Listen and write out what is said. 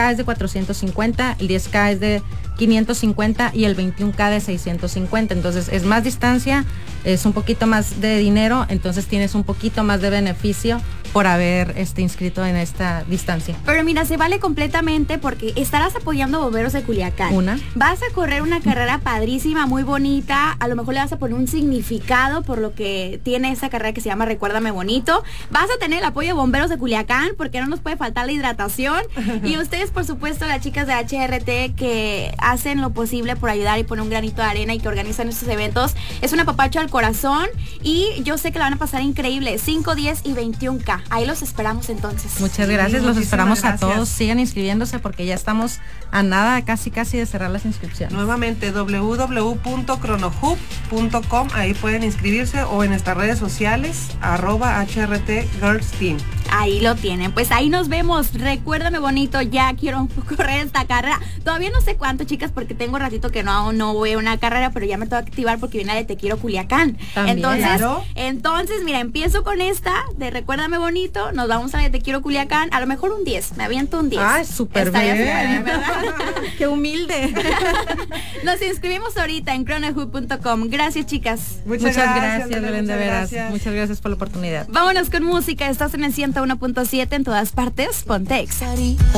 5K es de 450, el 10K es de 550 y el 21K de 650. Entonces es más distancia, es un poquito más de dinero, entonces tienes un poquito más de beneficio por haber inscrito en esta distancia. Pero mira, se vale completamente porque estarás apoyando a Bomberos de Culiacán. Vas a correr una carrera padrísima, muy bonita, a lo mejor le vas a poner un significado por lo que tiene esa carrera que se llama Recuérdame Bonito. Vas a tener el apoyo de Bomberos de Culiacán porque no nos puede faltar la hidratación. Y ustedes, por supuesto, las chicas de HRT que hacen lo posible por ayudar y poner un granito de arena y que organizan estos eventos. Es un apapacho al corazón y yo sé que la van a pasar increíble. 5, 10 y 21K. Ahí los esperamos entonces. Muchas gracias, los esperamos a todos. Sigan inscribiéndose porque ya estamos a nada, casi de cerrar las inscripciones. Nuevamente, www.cronohub.com, ahí pueden inscribirse, o en nuestras redes sociales, @HRT Girls Team. Ahí lo tienen, pues ahí nos vemos. Recuérdame Bonito, ya quiero correr esta carrera. Todavía no sé cuánto, chicas, porque tengo un ratito que no voy a una carrera, pero ya me tengo que activar porque viene la de Te Quiero Culiacán. También, entonces, mira, empiezo con esta de Recuérdame Bonito, nos vamos a la de Te Quiero Culiacán, a lo mejor un 10, me aviento un 10. Ay, súper bien, ¿verdad? Qué humilde. Nos inscribimos ahorita en cronohub.com. Gracias, chicas. Muchas gracias, Belén, de veras. Muchas gracias por la oportunidad. Vámonos con música, estás en el 101.7 en todas partes, ponte Exa.